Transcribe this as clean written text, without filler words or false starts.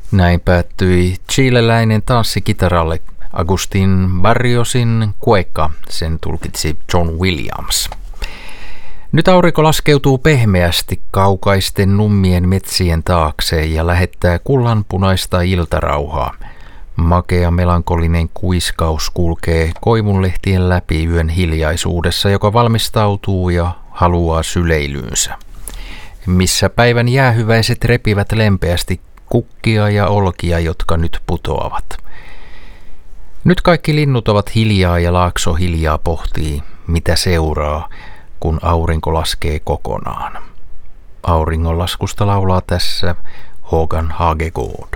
Näin päättyi chileläinen tanssikitaralle Agustin Barriosin Cueca, sen tulkitsi John Williams. Nyt aurinko laskeutuu pehmeästi kaukaisten nummien metsien taakse ja lähettää kullanpunaista iltarauhaa. Makea melankolinen kuiskaus kulkee koivunlehtien läpi yön hiljaisuudessa, joka valmistautuu ja haluaa syleilyynsä. Missä päivän jäähyväiset repivät lempeästi kukkia ja olkia, jotka nyt putoavat. Nyt kaikki linnut ovat hiljaa ja laakso hiljaa pohtii, mitä seuraa, kun aurinko laskee kokonaan. Auringonlaskusta laulaa tässä Håkan Hagegård.